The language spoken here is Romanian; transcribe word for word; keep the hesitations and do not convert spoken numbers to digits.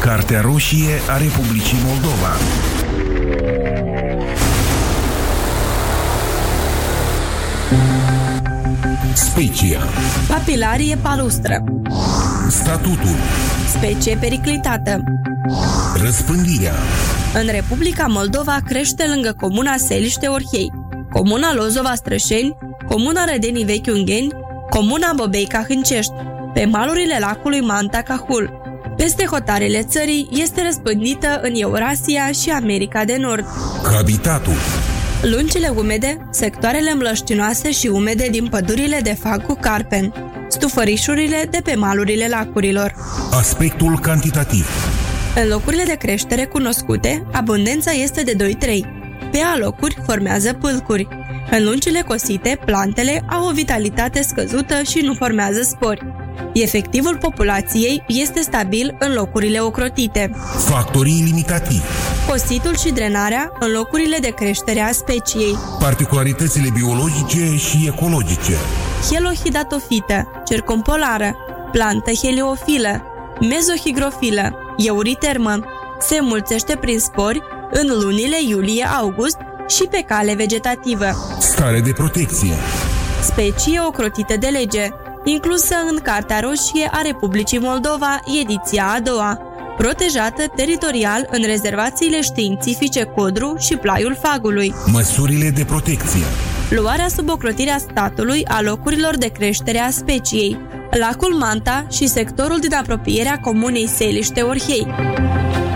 Cartea roșie a Republicii Moldova. Specia. Papilarie palustră. Statutul. Specie periclitată. Răspândirea. În Republica Moldova crește lângă comuna Seliște-Orhei, comuna Lozova-Strășeni, comuna Rădenii Vechi-Ungheni, comuna Bobei-Cahâncești, pe malurile lacului Manta-Cahul. Peste hotarele țării este răspândită în Eurasia și America de Nord. Habitatul. Lungile umede, sectoarele mlăștinoase și umede din pădurile de fag cu carpen, stufărișurile de pe malurile lacurilor. Aspectul cantitativ. În locurile de creștere cunoscute, abundența este de doi trei. Pe alocuri formează pâlcuri. În lungile cosite, plantele au o vitalitate scăzută și nu formează spori. Efectivul populației este stabil în locurile ocrotite. Factorii limitativi. Cositul și drenarea în locurile de creștere a speciei. Particularitățile biologice și ecologice. Helohidatofită, circumpolară, plantă heliofilă, mezohigrofilă, euritermă. Se înmulțește prin spori în lunile iulie-august și pe cale vegetativă. Stare de protecție. Specie ocrotită de lege, inclusă în Cartea Roșie a Republicii Moldova, ediția a doua, protejată teritorial în rezervațiile științifice Codru și Plaiul Fagului. Măsurile de protecție. Luarea sub ocrotirea statului a locurilor de creștere a speciei, lacul Manta și sectorul din apropierea comunei Seliște-Orhei.